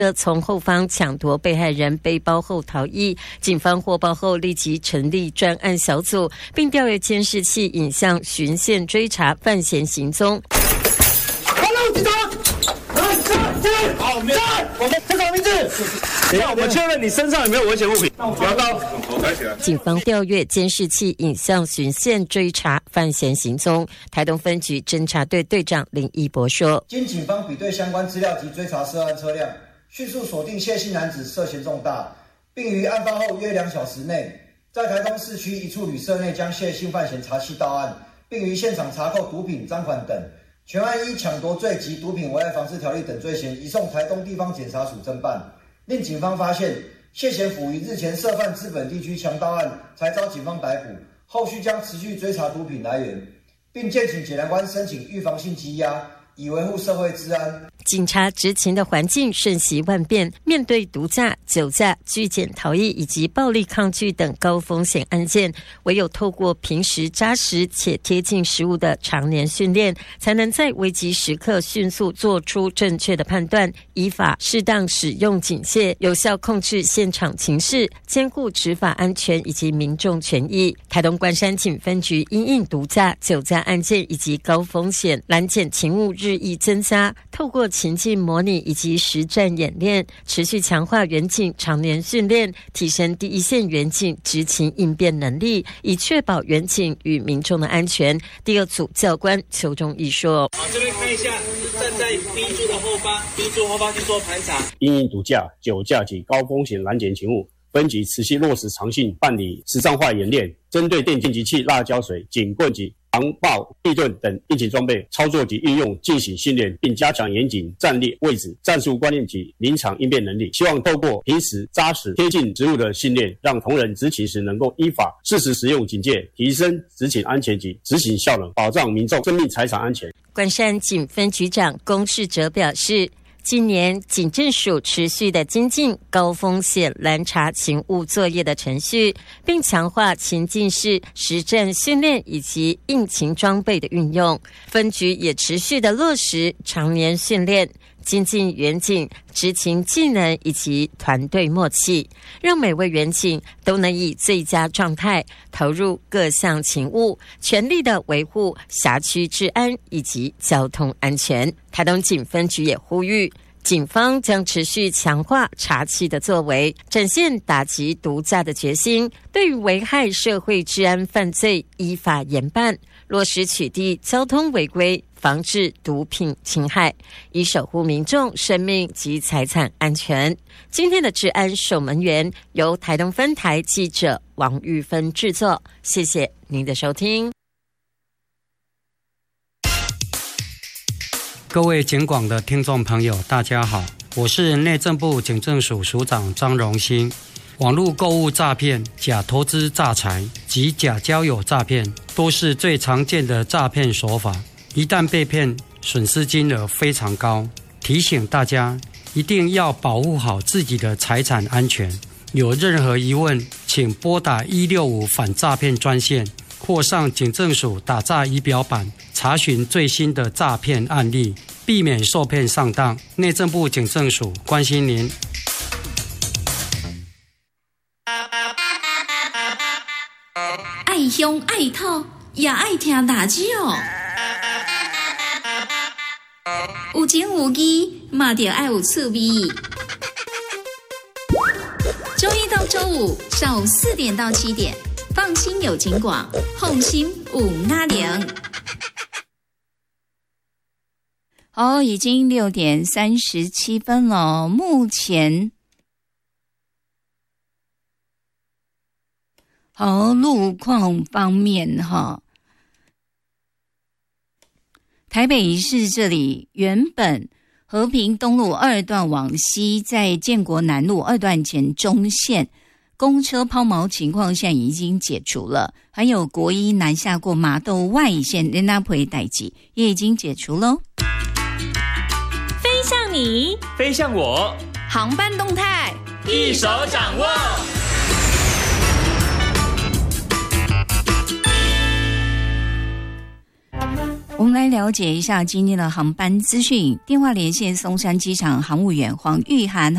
从后方抢夺被害人背包后逃逸，警方获报后立即成立专案小组，并调阅监视器影像循线追查犯嫌行踪。 警察，好，我们叫什么名字？等一下，我们确认你身上有没有危险物品。不要高，头抬起来。 警方调阅监视器影像循线追查犯嫌行踪。台东分局侦查队队长林义博说：“ 经警方比对相关资料及追查涉案车辆，迅速锁定谢姓男子涉嫌重大，并于案发后约2小时内，在台东市区一处旅社内将谢姓犯嫌查缉到案，并于现场查扣毒品、赃款等。全案依抢夺罪及毒品危害防治条例等罪嫌，移送台东地方检察署侦办。令警方发现谢嫌辅于日前涉犯资本地区强盗案，才遭警方逮捕。后续将持续追查毒品来源，并建请检察官申请预防性羁押，以维护社会治安。” 警察执勤的环境瞬息万变，面对毒驾、酒驾、拒检逃逸以及暴力抗拒等高风险案件，唯有透过平时扎实且贴近实务的常年训练，才能在危急时刻迅速做出正确的判断，依法适当使用警械，有效控制现场情势，兼顾执法安全以及民众权益。台东关山警分局因应毒驾、酒驾案件以及高风险拦检勤务日益增加，透过情境模拟以及实战演练，持续强化员警常年训练，提升第一线员警执勤应变能力，以确保员警与民众的安全。第二组教官邱忠义说：“ 好，这边看一下，站在 B 柱的后方，B 柱后方去做盘查。 因应毒驾、酒驾及高风险拦检勤务，分局持续落实常性办理实战化演练，针对电击器、辣椒水、警棍及防爆、地盾等应急装备操作及运用进行训练，并加强严谨战略位置、战术观念及临场应变能力。希望透过平时扎实贴近职务的训练，让同仁执勤时能够依法适时使用警戒，提升执勤安全及执行效能，保障民众生命财产安全。” 关山警分局长龚世哲表示，今年警政署持续的精进高风险拦查勤务作业的程序，并强化情境式实战训练以及应勤装备的运用。分局也持续的落实常年训练，精进员警执勤技能以及团队默契，让每位员警都能以最佳状态投入各项勤务，全力的维护辖区治安以及交通安全。台东警分局也呼吁，警方将持续强化查缉的作为，展现打击毒驾的决心，对于危害社会治安犯罪依法严办，落实取缔交通违规，防治毒品侵害，以守护民众生命及财产安全。今天的治安守门员由台东分台记者王玉芬制作，谢谢您的收听。 各位警广的听众朋友，大家好，我是内政部警政署署长张荣兴。网络购物诈骗、假投资诈财及假交友诈骗都是最常见的诈骗手法，一旦被骗，损失金额非常高。提醒大家一定要保护好自己的财产安全，有任何疑问请拨打165反诈骗专线，或上警政署打诈仪表板查询最新的诈骗案例，避免受骗上当。内政部警政署关心您。 爱乡爱土也爱听大只哦，有情有义嘛就爱有趣味。周一到周五上午4点到7点，放心有警广，放心有阿玲。好，已经6点37分了。目前好路况方面哈，台北市这里原本和平东路2段往西，在建国南路2段前中线公车抛锚情况现在已经解除了，还有国一南下过麻豆外线的那批代志也已经解除喽。 飞向你， 飞向我， 航班动态一手掌握。 我们来了解一下今天的航班资讯。电话连线松山机场航务员黄玉涵。